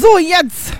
So, jetzt.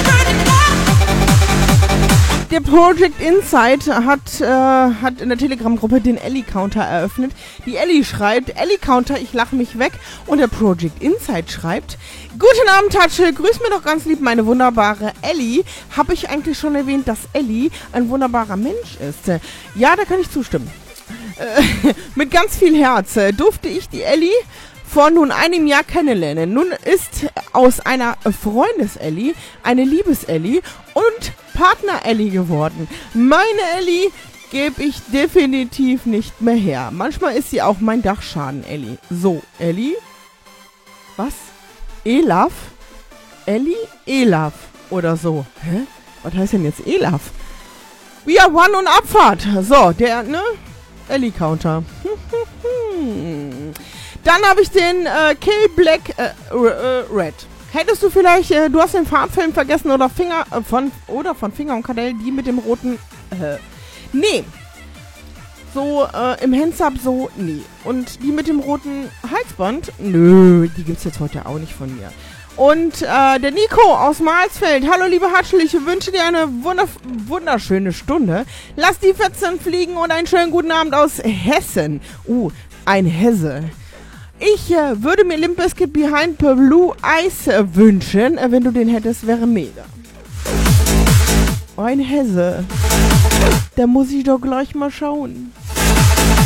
Der Project Insight hat in der Telegram-Gruppe den Ellie-Counter eröffnet. Die Ellie schreibt, Ellie-Counter, ich lache mich weg. Und der Project Insight schreibt, guten Abend, Tatsche, grüß mir doch ganz lieb meine wunderbare Ellie. Habe ich eigentlich schon erwähnt, dass Ellie ein wunderbarer Mensch ist? Ja, da kann ich zustimmen. Mit ganz viel Herz durfte ich die Ellie vor nun einem Jahr kennenlernen. Nun ist aus einer Freundes-Ellie eine Liebes-Ellie und Partner-Ellie geworden. Meine Ellie gebe ich definitiv nicht mehr her. Manchmal ist sie auch mein Dachschaden-Ellie. So, Ellie? Was? Elaf? Ellie? Elaf oder so. Hä? Was heißt denn jetzt Elaf? We are one und Abfahrt. So, der, ne? Ellie-Counter. Dann habe ich den Kill Black Red. Hättest du vielleicht, du hast den Farbfilm vergessen oder von Finger und Kadell, die mit dem roten, nee. So, im Hands-Up so, nee. Und die mit dem roten Halsband, nö, die gibt's jetzt heute auch nicht von mir. Und der Nico aus Marsfeld. Hallo liebe Hatschel, ich wünsche dir eine wunderschöne Stunde. Lass die Fetzen fliegen und einen schönen guten Abend aus Hessen. Ein Hesse. Ich würde mir Limp Bizkit Behind Blue Eyes wünschen. Wenn du den hättest, wäre mega. Ein Hesse. Da muss ich doch gleich mal schauen.